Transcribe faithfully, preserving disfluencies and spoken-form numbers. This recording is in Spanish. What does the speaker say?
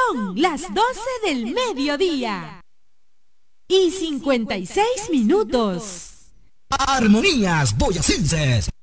Son las doce del mediodía y cincuenta y seis minutos. Armonías Boyacenses.